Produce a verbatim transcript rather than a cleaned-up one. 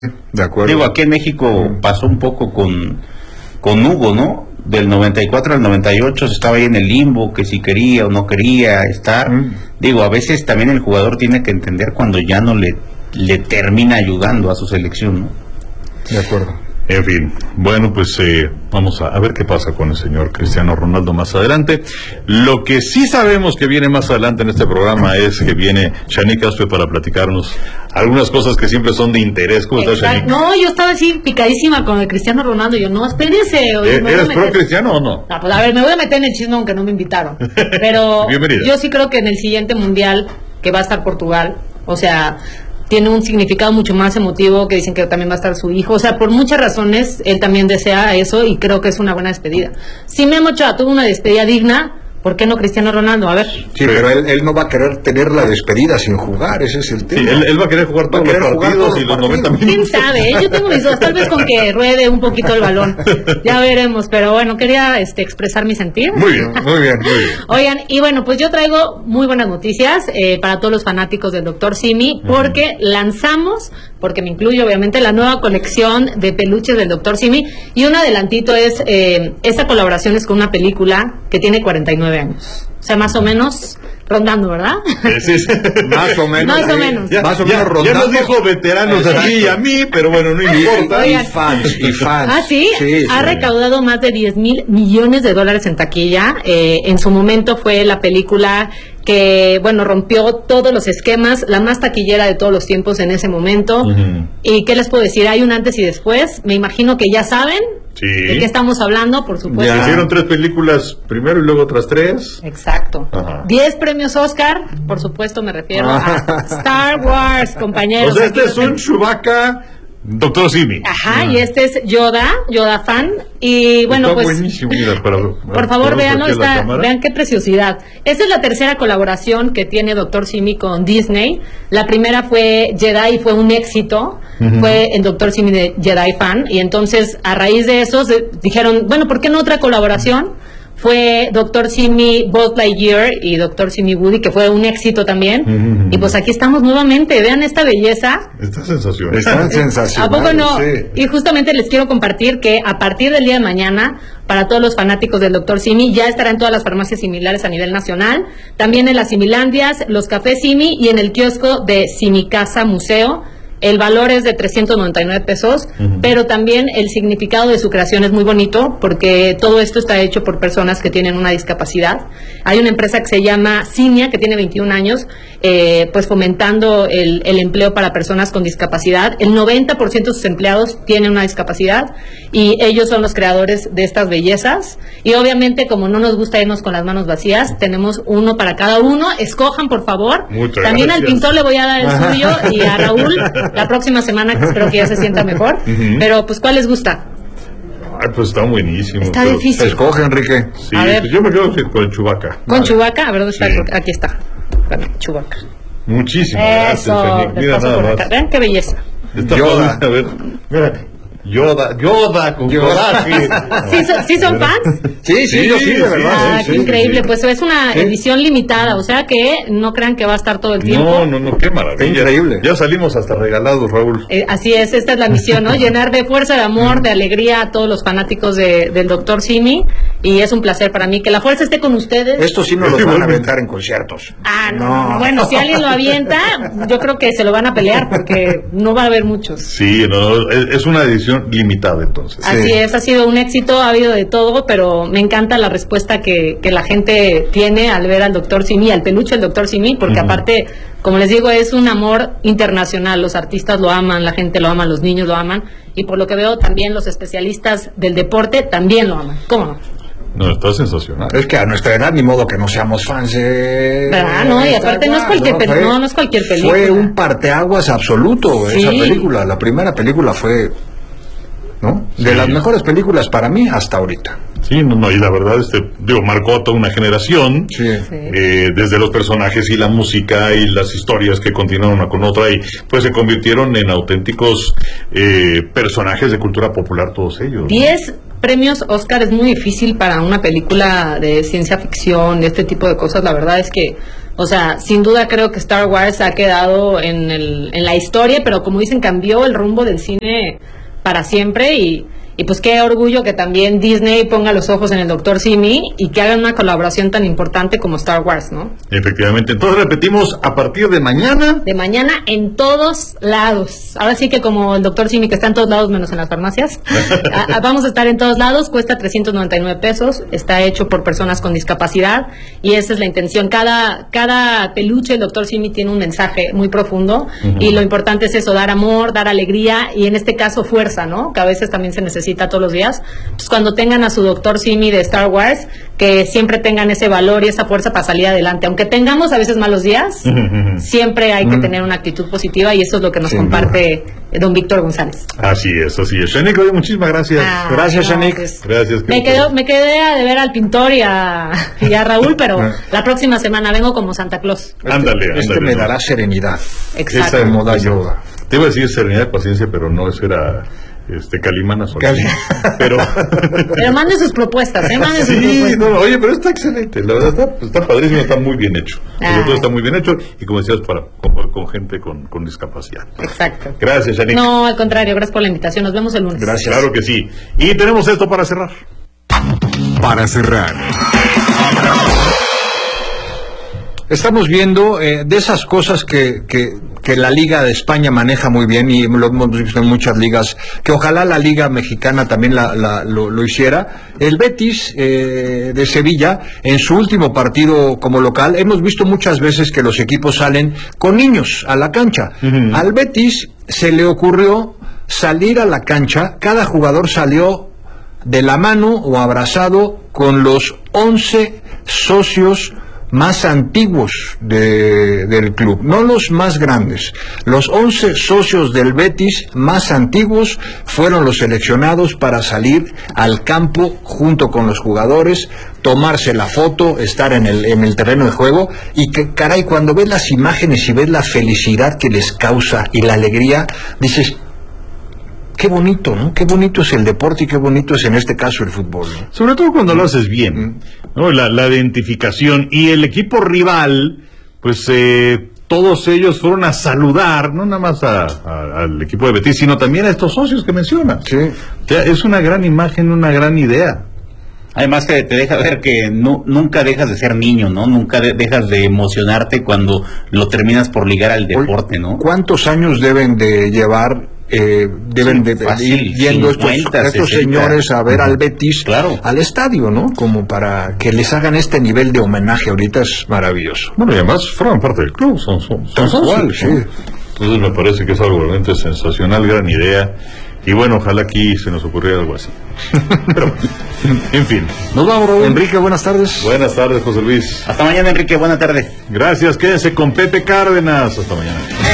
De acuerdo. Digo, aquí en México pasó un poco con, con Hugo, ¿no? Del noventa y cuatro al noventa y ocho se estaba ahí en el limbo, que si quería o no quería estar. Mm. Digo, a veces también el jugador tiene que entender cuando ya no le, le termina ayudando a su selección, ¿no? De acuerdo. En fin, bueno, pues eh, vamos a, a ver qué pasa con el señor Cristiano Ronaldo más adelante. Lo que sí sabemos que viene más adelante en este programa es que viene Shanique Aspe para platicarnos algunas cosas que siempre son de interés. ¿Cómo estás, Shanique? No, yo estaba así picadísima con el Cristiano Ronaldo. Yo, no, espérense. Oye, ¿Eh, ¿Eres pro Cristiano o no? No, pues a ver, me voy a meter en el chisme aunque no me invitaron. Pero yo sí creo que en el siguiente mundial, que va a estar Portugal, o sea, tiene un significado mucho más emotivo, que dicen que también va a estar su hijo, o sea, por muchas razones él también desea eso y creo que es una buena despedida. Si Memo Ochoa tuvo una despedida digna, ¿por qué no Cristiano Ronaldo? A ver. Sí, pero él, él no va a querer tener la despedida sin jugar, ese es el tema. Sí, él, él va a querer jugar todos los partidos todos y los noventa minutos. ¿Quién sabe? Yo tengo mis dudas, tal vez con que ruede un poquito el balón. Ya veremos, pero bueno, quería este, expresar mi sentir. Muy bien, muy bien, muy bien. Oigan, y bueno, pues yo traigo muy buenas noticias eh, para todos los fanáticos del doctor Simi, porque uh-huh. lanzamos, porque me incluye obviamente, la nueva colección de peluches del doctor Simi, y un adelantito es, eh, esta colaboración es con una película que tiene cuarenta y nueve años. O sea, más o menos rondando, ¿verdad? Sí, sí. Más o menos. Más o menos. Ya, más o ya, menos rondando. Ya nos dijo veteranos a ti y a mí, pero bueno, no importa. Oigan. Y fans, y fans. Ah, ¿sí? sí ha sí. recaudado más de diez mil millones de dólares en taquilla. Eh, en su momento fue la película que, bueno, rompió todos los esquemas, la más taquillera de todos los tiempos en ese momento. Uh-huh. ¿Y qué les puedo decir? Hay un antes y después. Me imagino que ya saben sí. de qué estamos hablando, por supuesto. Ya. Hicieron tres películas primero y luego otras tres. Exacto. Ajá. Diez premios Oscar, por supuesto me refiero a Star Wars, compañeros. O sea, este es un Chewbacca doctor Simi. Ajá, uh-huh. Y este es Yoda, Yoda fan. Y bueno, está pues buenísimo, mira, para, por favor vean, está, vean qué preciosidad. Esta es la tercera colaboración que tiene doctor Simi con Disney. La primera fue Jedi y fue un éxito. Uh-huh. Fue el doctor Simi de Jedi fan. Y entonces a raíz de eso se dijeron, bueno, ¿por qué no otra colaboración? Fue doctor Simi Buzz Lightyear y doctor Simi Woody, que fue un éxito también. Uh-huh. Y pues aquí estamos nuevamente. Vean esta belleza. Está sensacional. Está sensacional. ¿A poco no? Sí. Y justamente les quiero compartir que a partir del día de mañana, para todos los fanáticos del doctor Simi, ya estará en todas las farmacias similares a nivel nacional. También en las Similandias, los cafés Simi y en el kiosco de Simi Casa Museo. El valor es de trescientos noventa y nueve pesos, uh-huh. pero también el significado de su creación es muy bonito, porque todo esto está hecho por personas que tienen una discapacidad. Hay una empresa que se llama Cinia, que tiene veintiún años, eh, pues fomentando el, el empleo para personas con discapacidad. El noventa por ciento de sus empleados tienen una discapacidad, y ellos son los creadores de estas bellezas. Y obviamente, como no nos gusta irnos con las manos vacías, tenemos uno para cada uno. Escojan, por favor. Muchas también gracias. Al pintor le voy a dar el suyo, y a Raúl la próxima semana, que espero que ya se sienta mejor. Uh-huh. Pero pues, ¿cuál les gusta? Ay, pues está buenísimo. Está pero... difícil. Escoge, Enrique. Sí, pues yo me quedo con el Chewbacca. ¿Con vale. Chewbacca? A ver, ¿dónde está? Sí. Aquí está. Bueno, Chewbacca. Muchísimas Eso, gracias. Mira nada más. Vean qué belleza. Está Yoda. A ver, mira. Yoda, Yoda con coraje. ¿Sí, so, ¿Sí son fans? Sí, sí, sí, sí, de verdad. Ah, sí, qué sí, increíble. Sí. Pues es una ¿Sí? edición limitada, o sea que no crean que va a estar todo el tiempo. No, no, no, qué maravilla. Increíble. Ya salimos hasta regalados, Raúl. Eh, así es, esta es la misión, ¿no? Llenar de fuerza, de amor, de alegría a todos los fanáticos de, del doctor Simi. Y es un placer para mí que la fuerza esté con ustedes. Esto sí no los van a aventar en conciertos. Ah, no, no. Bueno, si alguien lo avienta, yo creo que se lo van a pelear porque no va a haber muchos. Sí, no, es una edición limitada entonces. Así sí. es, ha sido un éxito, ha habido de todo, pero me encanta la respuesta que, que la gente tiene al ver al doctor Simi, al peluche del doctor Simi, porque uh-huh. aparte, como les digo, es un amor internacional. Los artistas lo aman, la gente lo ama, los niños lo aman, y por lo que veo también los especialistas del deporte también lo aman. ¿Cómo no? No, está sensacional. Es que a nuestra edad ni modo que no seamos fans de... ¿Verdad? No, y aparte no es cualquier, pel- no, no es cualquier película. Fue un parteaguas absoluto, sí. Esa película. La primera película fue, ¿no? Sí. De las mejores películas para mí hasta ahorita. Sí, no, no, y la verdad, este, digo, marcó a toda una generación, sí. eh, desde los personajes y la música y las historias que continuaron una con otra, y pues se convirtieron en auténticos eh, personajes de cultura popular todos ellos. Diez ¿no? premios Oscar es muy difícil para una película de ciencia ficción, de este tipo de cosas. La verdad es que O sea, sin duda creo que Star Wars ha quedado en, el, en la historia, pero como dicen, cambió el rumbo del cine para siempre y... Y pues qué orgullo que también Disney ponga los ojos en el doctor Simi y que hagan una colaboración tan importante como Star Wars, ¿no? Efectivamente. Entonces repetimos, a partir de mañana... De mañana en todos lados. Ahora sí que como el doctor Simi, que está en todos lados menos en las farmacias, a, a, vamos a estar en todos lados, cuesta trescientos noventa y nueve pesos, está hecho por personas con discapacidad y esa es la intención. Cada, cada peluche del doctor Simi tiene un mensaje muy profundo uh-huh. y lo importante es eso, dar amor, dar alegría y en este caso fuerza, ¿no? Que a veces también se necesita todos los días. Pues cuando tengan a su doctor Simi de Star Wars, que siempre tengan ese valor y esa fuerza para salir adelante. Aunque tengamos a veces malos días, siempre hay que tener una actitud positiva y eso es lo que nos Sin comparte duda. don Víctor González. Así es, así es. Shanik, oye, muchísimas gracias. Ah, gracias, no, Shanik. Pues, gracias. Me, quedo, me quedé a deber al pintor y a, y a Raúl, pero la próxima semana vengo como Santa Claus. Ándale, ándale. Este me dará serenidad. Exacto. Esa moda yoga. Te iba a decir serenidad y paciencia, pero no, eso era... Este, Calimana Cali. pero pero manden sus propuestas, ¿eh? Manden sí, sus propuestas. No, oye, pero está excelente, la verdad está, está padrísimo, está muy bien hecho. Ah. Todo está muy bien hecho y como decías, para con, con gente con, con discapacidad. Exacto. Gracias, Shanik. No, al contrario, gracias por la invitación. Nos vemos el lunes. Gracias. Claro que sí. Y tenemos esto para cerrar. Para cerrar. Estamos viendo eh, de esas cosas que, que, que la Liga de España maneja muy bien y lo hemos visto en muchas ligas, que ojalá la Liga Mexicana también la, la, lo, lo hiciera. El Betis eh, de Sevilla, en su último partido como local, hemos visto muchas veces que los equipos salen con niños a la cancha. Uh-huh. Al Betis se le ocurrió salir a la cancha, cada jugador salió de la mano o abrazado con los once socios más antiguos de, del club, no los más grandes. Los once socios del Betis más antiguos fueron los seleccionados para salir al campo junto con los jugadores, tomarse la foto, estar en el, en el terreno de juego y que, caray, cuando ves las imágenes y ves la felicidad que les causa y la alegría, dices... Qué bonito, ¿no? Qué bonito es el deporte y qué bonito es en este caso el fútbol, ¿no? Sobre todo cuando lo haces bien, ¿no? La, la identificación y el equipo rival, pues eh, todos ellos fueron a saludar, no nada más a, a, al equipo de Betis, sino también a estos socios que mencionas. Sí. O sea, es una gran imagen, una gran idea. Además que te deja ver que no, nunca dejas de ser niño, ¿no? Nunca de, dejas de emocionarte cuando lo terminas por ligar al deporte, ¿no? ¿Cuántos años deben de llevar... Eh, deben sí, de, fácil, de ir viendo cincuenta, estos, estos señores a ver uh-huh. al Betis, claro. al estadio, ¿no? Como para que les hagan este nivel de homenaje ahorita es maravilloso. Bueno, y además forman parte del club, son, son, son, son igual, sí. ¿no? Entonces me parece que es algo realmente sensacional, gran idea. Y bueno, ojalá aquí se nos ocurriera algo así. Pero, en fin. Nos vamos, Raúl. Enrique, buenas tardes. Buenas tardes, José Luis. Hasta mañana, Enrique, buena tarde. Gracias, quédense con Pepe Cárdenas. Hasta mañana.